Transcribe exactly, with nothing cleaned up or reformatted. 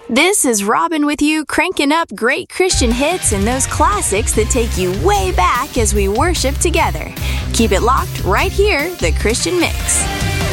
This is Robin with you, cranking up great Christian hits and those classics that take you way back as we worship together. Keep it locked right here, The Christian Mix.